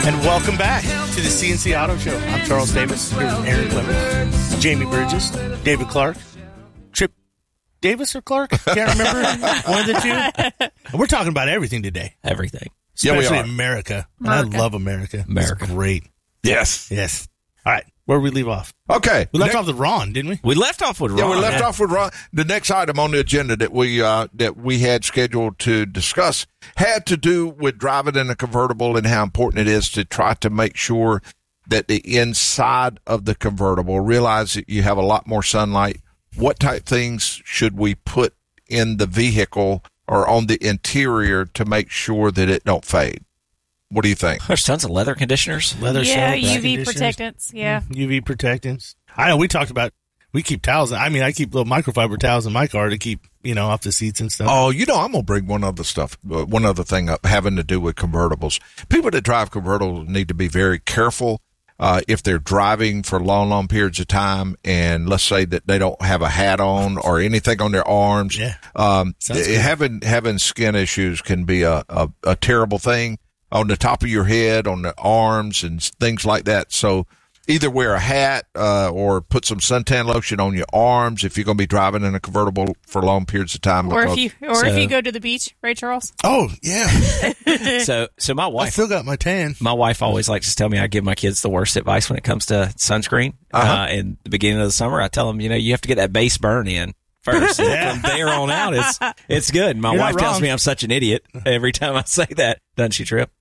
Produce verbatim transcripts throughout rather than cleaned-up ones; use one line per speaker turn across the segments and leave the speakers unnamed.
And welcome back to the C N C Auto Show. I'm Charles Davis, here with Aaron Clemens, Jamie Bridges, David Clark, Trip Davis or Clark? Can't remember. One of the two. And we're talking about everything today.
Everything.
Especially
yeah, we are.
America.
America.
And I love America.
America.
It's great.
Yes.
Yes. All right. Where did we leave off?
Okay.
We left
Ne-
off with Ron, didn't we?
We left off with Ron.
Yeah, we left
yeah.
off with Ron. The next item on the agenda that we uh, that we had scheduled to discuss had to do with driving in a convertible and how important it is to try to make sure that the inside of the convertible, realize that you have a lot more sunlight. What type things should we put in the vehicle or on the interior to make sure that it don't fade? What do you think?
There's tons of leather conditioners.
Leather
Yeah,
soap, air
U V
conditioners.
protectants. Yeah.
U V protectants. I know we talked about, we keep towels. I mean, I keep little microfiber towels in my car to keep, you know, off the seats and stuff.
Oh, you know, I'm going to bring one other stuff, uh, one other thing up having to do with convertibles. People that drive convertibles need to be very careful uh, if they're driving for long, long periods of time. And let's say that they don't have a hat on or anything on their arms.
Yeah.
Um,
Sounds good.
having, having skin issues can be a, a, a terrible thing on the top of your head, on the arms and things like that. So either wear a hat uh, or put some suntan lotion on your arms if you're going to be driving in a convertible for long periods of time.
Or if
because-
you or
So-
if you go to the beach, right, Charles?
Oh, yeah.
So, so my
I
wife,
still got my tan.
my wife always likes to tell me I give my kids the worst advice when it comes to sunscreen.
Uh-huh.
Uh, in the beginning of the summer, I tell them, you know, you have to get that base burn in first. And
Yeah.
from there on out, it's it's good. My
You're not
wife tells
wrong.
me I'm such an idiot every time I say that. Doesn't she, Trip?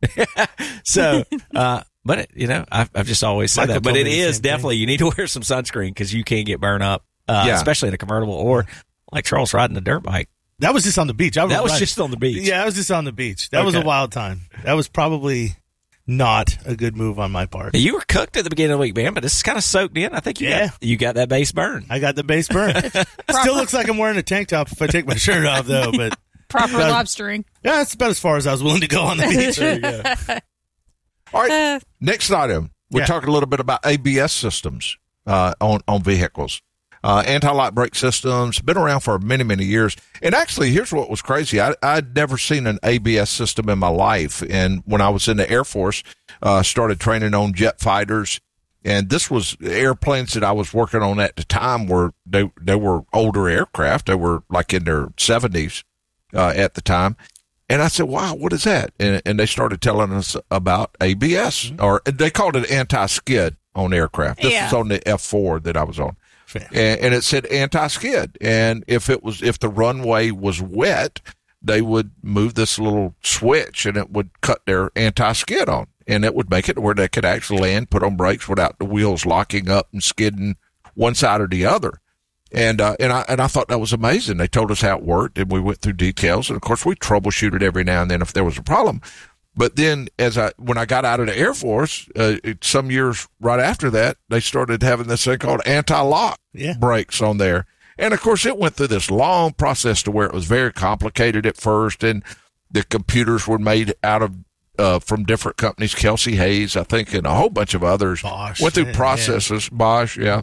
So, uh, but it, you know, I've, I've just always said
Michael
that. But
told
it
me the
is
same
definitely you need to wear some sunscreen because you can get burned up, uh,
Yeah.
especially in a convertible or like Charles riding a dirt bike.
That was just on the beach. I was
That was
right.
just on the beach.
Yeah, that was just on the beach. That was a
Okay.
wild time. That was probably not a good move on my part.
You were cooked at the beginning of the week, man, but this is kind of soaked in. I think you
Yeah.
got you got that base burn.
I got the base burn. Still looks like I'm wearing a tank top if I take my shirt off, though. But
Proper
Uh,
lobstering.
yeah, that's about as far as I was willing to go on the beach.
All right.
Uh,
Next item, we're
Yeah.
talking a little bit about A B S systems uh, on on vehicles. Uh, anti-lock brake systems, been around for many, many years. And actually, here's what was crazy. I, I'd never seen an A B S system in my life. And when I was in the Air Force, uh, started training on jet fighters. And this was airplanes that I was working on at the time were, they, they were older aircraft. They were like in their seventies uh, at the time. And I said, wow, what is that? And, and they started telling us about A B S, or they called it anti-skid on aircraft. This
Yeah.
was on the F four that I was on.
Fair.
And, and it said anti-skid. And if it was, if the runway was wet, they would move this little switch and it would cut their anti-skid on. And it would make it where they could actually land, put on brakes without the wheels locking up and skidding one side or the other. And, uh, and I, and I thought that was amazing. They told us how it worked and we went through details. And of course we troubleshooted every now and then if there was a problem. But then as I, when I got out of the Air Force, uh, it, some years right after that, they started having this thing called anti-lock
Yeah.
brakes on there. And of course it went through this long process to where it was very complicated at first. And the computers were made out of, uh, from different companies, Kelsey Hayes, I think, and a whole bunch of others.
Bosch.
Went through
Yeah,
processes, Bosch, yeah.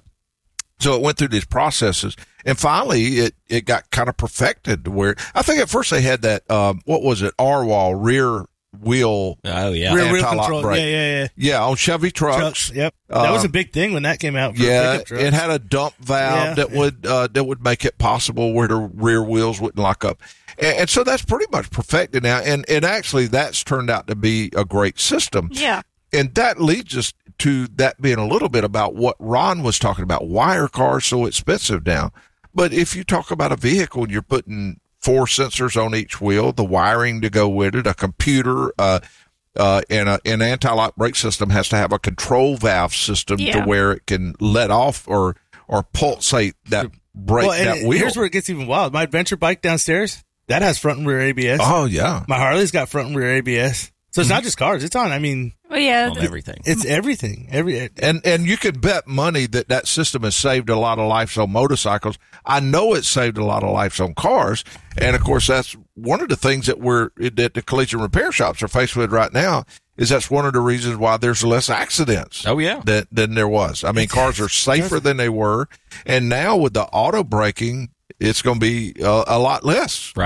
So it went through these processes, and finally it, it got kind of perfected to where I think at first they had that, um, what was it, R-wall, rear wheel,
Oh yeah.
Rear wheel
anti-lock
control.
brake.
Yeah, yeah, yeah.
yeah, on Chevy trucks.
Trucks. Yep. That was
Uh,
a big thing when that came out. For
Yeah,
pickup trucks.
it had a dump valve
Yeah,
that
yeah.
would uh, that would make it possible where the rear wheels wouldn't lock up, and, and so that's pretty much perfected now. And and actually, that's turned out to be a great system.
yeah.
And that leads us to that being a little bit about what Ron was talking about. Why are cars so expensive now? But if you talk about a vehicle, and you're putting four sensors on each wheel, the wiring to go with it, a computer, uh, uh, and a, an anti-lock brake system has to have a control valve system
Yeah.
to where it can let off or, or pulsate that brake,
Well, and
that
it-
wheel.
here's where it gets even wild. My adventure bike downstairs, that has front and rear A B S.
Oh, yeah.
My Harley's got front and rear A B S. So it's not just cars. It's on, I mean,
Well, yeah.
On
the-
everything.
it's everything. Every
And and you could bet money that that system has saved a lot of lives on motorcycles. I know it saved a lot of lives on cars, and of course that's one of the things that we're that the collision repair shops are faced with right now. Is that's one of the reasons why there's less accidents.
Oh, yeah.
than than there was. I mean, cars are safer than they were, and now with the auto braking, it's going to be a, a lot less.
Right.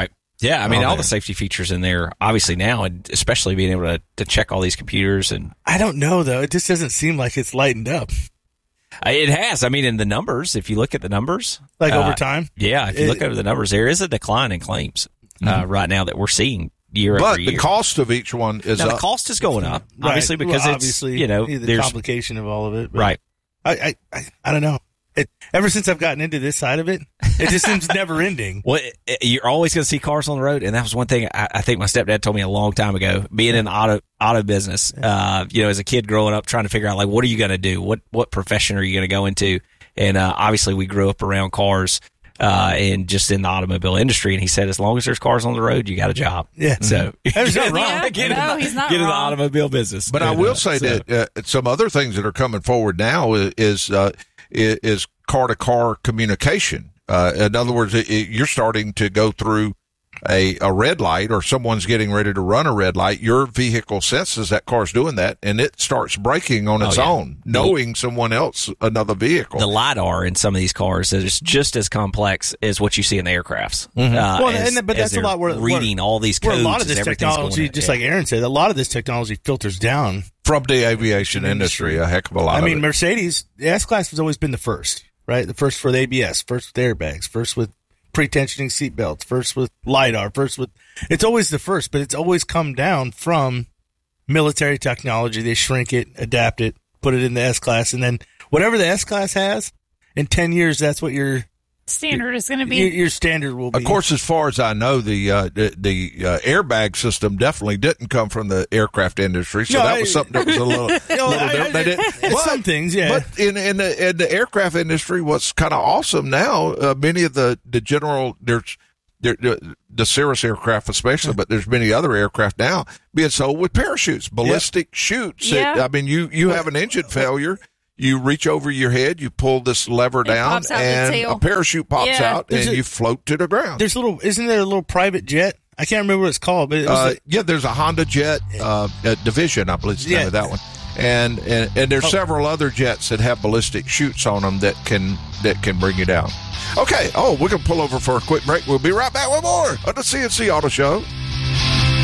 Yeah, I mean,
Oh,
all
man.
the safety features in there, obviously now, and especially being able to, to check all these computers. And
I don't know, though. It just doesn't seem like it's lightened up.
uh, it has. I mean, in the numbers, if you look at the numbers.
Like
uh,
over time?
Yeah, if you
It-
look over the numbers, there is a decline in claims uh, right now that we're seeing year
But
over year.
the cost of each one is
now, the
up.
cost is going up,
Right.
obviously, because
Well,
it's,
obviously,
you know,
the
there's,
complication of all of it. but
right.
I, I, I, I don't know. It, ever since I've gotten into this side of it, it just seems never ending.
Well, it- it- you're always going to see cars on the road, and that was one thing I, I think my stepdad told me a long time ago. Being in the auto auto business, uh, you know, as a kid growing up, trying to figure out like, what are you going to do? What what profession are you going to go into? And uh, obviously, we grew up around cars uh, and just in the automobile industry. And he said, as long as there's cars on the road, you got a job.
Yeah.
So
There's
get
no
in-
wrong.
Yeah,
get in
no,
the-
he's not
get in the
wrong.
automobile business.
But I
And,
will
uh,
say
so-
that uh, some other things that are coming forward now is is, uh, i- is car-to-car communication. Uh, in other words, it, it, you're starting to go through a, a red light, or someone's getting ready to run a red light. Your vehicle senses that car's doing that, and it starts braking on its
Oh, yeah.
own, knowing someone else, another vehicle.
the LiDAR in some of these cars is just as complex as what you see in the aircrafts.
Mm-hmm.
Uh,
Well,
as-
and- but
as
that's a
they're
lot where-
reading all these
Where
codes.
a lot of
as
this
everything's
technology,
going in.
just
Yeah.
like Aaron said, a lot of this technology filters down.
From the aviation industry, a heck of a lot
I
of
mean,
it.
Mercedes, the S-Class has always been the first, right? The first for the A B S, first with airbags, first with pre-tensioning seatbelts, first with LiDAR, first with... It's always the first, but it's always come down from military technology. They shrink it, adapt it, put it in the S-Class, and then whatever the S-Class has, in ten years, that's what your
Standard is going to be.
your, your standard will be.
Of course, as far as I know, the uh, the, the uh, airbag system definitely didn't come from the aircraft industry, so
No,
that
I-
was something that was a little,
No,
little
I-
different. They didn't-
It's
but-
some things, yeah.
But in in the, in the aircraft industry, what's kind of awesome now, uh, many of the the general there's there, the, the Cirrus aircraft especially, but there's many other aircraft now being sold with parachutes, ballistic chutes. It-
Yeah.
I mean, you you have an engine failure. You reach over your head, you pull this lever down,
pops out the
and
tail.
a parachute pops
Yeah.
out,
There's
and
a-
you float to the ground.
There's a little, isn't there a little private jet? I can't remember what it's called, but it was
Uh,
like-
yeah, there's a Honda Jet uh, uh, Division, I believe is the name
Yeah.
of that one, and and, and there's
Oh.
several other jets that have ballistic chutes on them that can that can bring you down. Okay, oh, we're gonna pull over for a quick break. We'll be right back with more of the C N C Auto Show.